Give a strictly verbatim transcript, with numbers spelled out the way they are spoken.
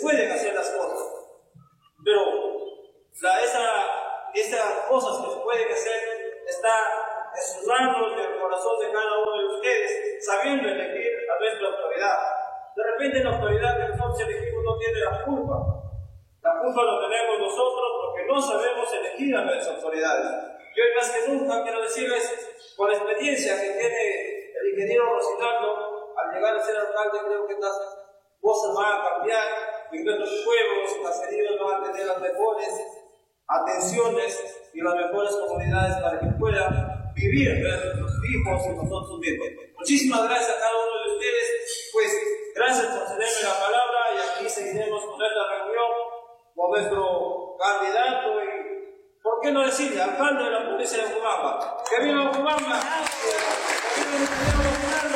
pueden hacer las cosas, pero la, esa, esas cosas que se pueden hacer está ensuciando el corazón de cada uno de ustedes, sabiendo elegir a nuestra autoridad. De repente la autoridad que nosotros elegimos no tiene la culpa. La culpa lo tenemos nosotros porque no sabemos elegir a nuestras autoridades. Y hoy más que nunca quiero decirles, con la experiencia que tiene el ingeniero Rocinaldo, al llegar a ser alcalde, creo que estas cosas van a cambiar, y nuestros pueblos y caseríos van a tener las mejores atenciones y las mejores comunidades para que puedan vivir nuestros hijos y nosotros mismos. Muchísimas gracias a cada uno de ustedes, pues gracias por cederme la palabra y aquí seguiremos con esta reunión con nuestro candidato y, ¿por qué no decirle, alcalde de la provincia de Huamanga? ¡Que viva Huamanga! ¡Que viva el ingeniero Rocinaldo!